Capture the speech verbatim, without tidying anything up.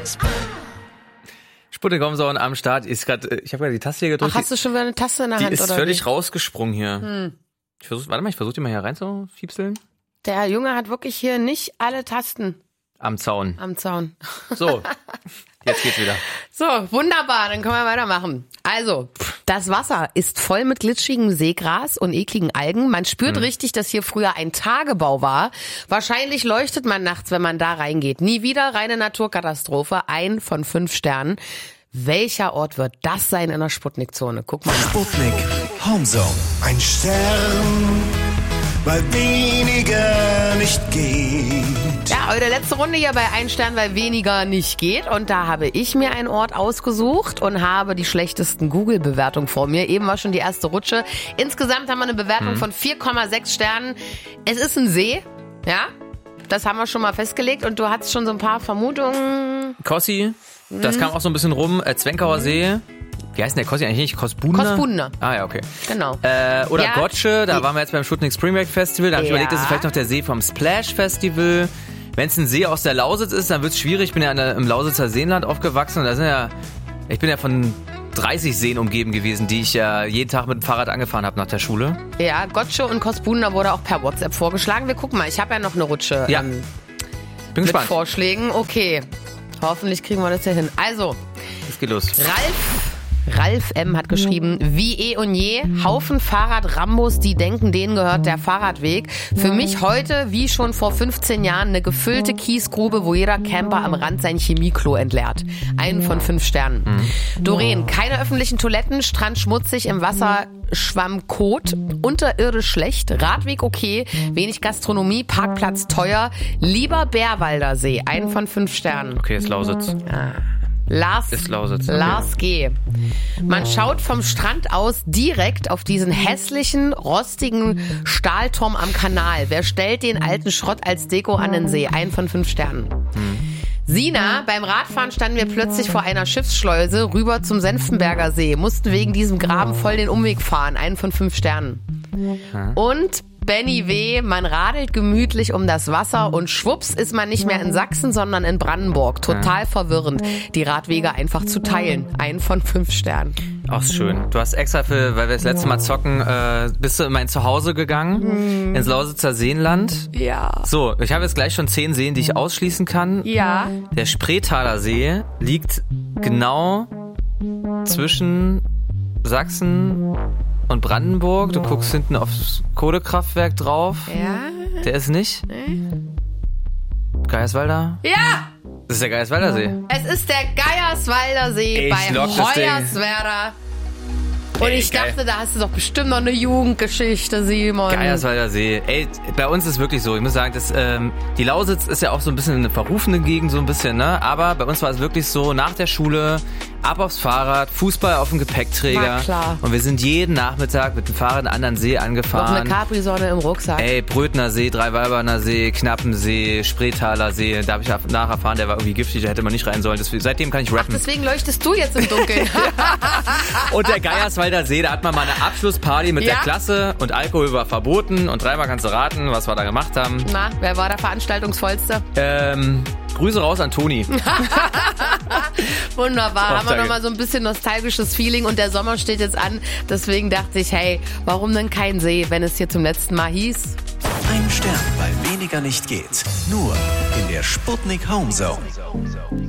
Sputnik Homezone am Start. Ist grad, ich habe gerade die Taste hier gedrückt. Ach, hast du schon wieder eine Taste in der die Hand, ist oder völlig wie? rausgesprungen hier. Hm. Ich versuch, warte mal, ich versuche die mal hier rein zu fiepseln. Der Junge hat wirklich hier nicht alle Tasten Am Zaun. am Zaun. So, jetzt geht's wieder. So, wunderbar, dann können wir weitermachen. Also, das Wasser ist voll mit glitschigem Seegras und ekligen Algen. Man spürt Hm. richtig, dass hier früher ein Tagebau war. Wahrscheinlich leuchtet man nachts, wenn man da reingeht. Nie wieder, reine Naturkatastrophe. Ein von fünf Sternen. Welcher Ort wird das sein in der Sputnik-Zone? Guck mal nach. Sputnik Homezone. Ein Stern, weil weniger nicht geht. Ja, eure letzte Runde hier bei Ein Stern, weil weniger nicht geht. Und da habe ich mir einen Ort ausgesucht und habe die schlechtesten Google-Bewertungen vor mir. Eben war schon die erste Rutsche. Insgesamt haben wir eine Bewertung Mhm. von vier Komma sechs Sternen. Es ist ein See, ja, das haben wir schon mal festgelegt. Und du hattest schon so ein paar Vermutungen. Kossi, das kam auch so ein bisschen rum. Äh, Zwenkauer See. Wie heißt denn der Kossi eigentlich nicht? Kosbuna? Kosbuna. Ah ja, okay. Genau. Äh, oder Ja, Gotsche, da die- waren wir jetzt beim Sputnik Spring Break Festival. Da habe ich Ja. überlegt, das ist vielleicht noch der See vom Splash Festival. Wenn es ein See aus der Lausitz ist, dann wird es schwierig. Ich bin ja in der, im Lausitzer Seenland aufgewachsen. Und da sind ja, ich bin ja von dreißig Seen umgeben gewesen, die ich ja jeden Tag mit dem Fahrrad angefahren habe nach der Schule. Ja, Gotsche und Kosbuna wurde auch per WhatsApp vorgeschlagen. Wir gucken mal, ich habe ja noch eine Rutsche Ja. ähm, Bin mit gespannt. Vorschlägen. Okay, hoffentlich kriegen wir das ja hin. Also, Es geht los. Ralf, Ralf M. hat geschrieben, wie eh und je, Haufen Fahrrad-Rambos, die denken, denen gehört der Fahrradweg. Für mich heute, wie schon vor fünfzehn Jahren, eine gefüllte Kiesgrube, wo jeder Camper am Rand sein Chemieklo entleert. Einen von fünf Sternen. Doreen, keine öffentlichen Toiletten, Strand schmutzig, im Wasser Schwamm Kot, unterirdisch schlecht, Radweg okay, wenig Gastronomie, Parkplatz teuer, lieber Bärwalder See, einen von fünf Sternen. Okay, ist Lausitz. Lars, Ist Lausitz, okay. Lars G. Man schaut vom Strand aus direkt auf diesen hässlichen, rostigen Stahlturm am Kanal. Wer stellt den alten Schrott als Deko an den See? Ein von fünf Sternen. Sina, beim Radfahren standen wir plötzlich vor einer Schiffsschleuse rüber zum Senftenberger See. Mussten wegen diesem Graben voll den Umweg fahren. Einen von fünf Sternen. Und Benny W., man radelt gemütlich um das Wasser und schwupps ist man nicht mehr in Sachsen, sondern in Brandenburg. Total verwirrend, die Radwege einfach zu teilen. Ein von fünf Sternen. Auch ist schön. Du hast extra für, weil wir das letzte Mal zocken, äh, bist du in mein Zuhause gegangen, ins Lausitzer Seenland. Ja. So, ich habe jetzt gleich schon zehn Seen, die ich ausschließen kann. Ja. Der Spreetaler See liegt genau zwischen Sachsen und Brandenburg. Du guckst hinten aufs Kohlekraftwerk drauf. Ja. Der ist nicht? Geierswalder? Ja! Das ist der Geierswalder See. Es ist der Geierswalder See Ich bei lock das Ding. Hoyerswerda. Und Ey, ich geil. dachte, da hast du doch bestimmt noch eine Jugendgeschichte, Simon. Geierswalder See. Ey, bei uns ist wirklich so. Ich muss sagen, das, ähm, die Lausitz ist ja auch so ein bisschen eine verrufene Gegend, so ein bisschen, ne? Aber bei uns war es wirklich so, nach der Schule, ab aufs Fahrrad, Fußball auf dem Gepäckträger. Na klar. Und wir sind jeden Nachmittag mit dem Fahrrad einen anderen See Noch angefahren. eine Capri-Sonne im Rucksack. Ey, Brötner See, Dreiwalberner See, Knappensee, Spreetaler See. Da habe ich nachher erfahren, der war irgendwie giftig, da hätte man nicht rein sollen. Deswegen, seitdem kann ich rappen. Deswegen leuchtest du jetzt im Dunkeln. Und der Geierswalder See, da hat man mal eine Abschlussparty mit Ja. der Klasse und Alkohol war verboten. Und dreimal kannst du raten, was wir da gemacht haben. Na, wer war der Veranstaltungsvollste? Ähm, Grüße raus an Toni. Wunderbar, Ach, haben wir danke. nochmal so ein bisschen nostalgisches Feeling und der Sommer steht jetzt an. Deswegen dachte ich, hey, warum denn kein See, wenn es hier zum letzten Mal hieß? Ein Stern, weil weniger nicht geht. Nur in der Sputnik Homezone.